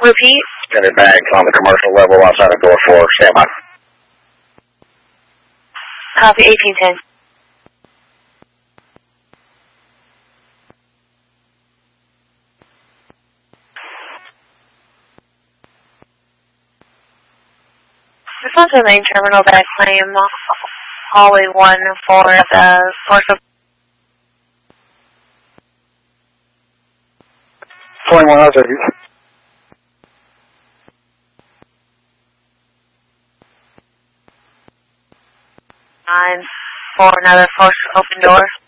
Repeat. Extended bags on the commercial level outside of door 4. Stand by. Copy 1810. This one's the main terminal that I claim hallway 1 for the course of 21 hours, have you? 9 for another force open door.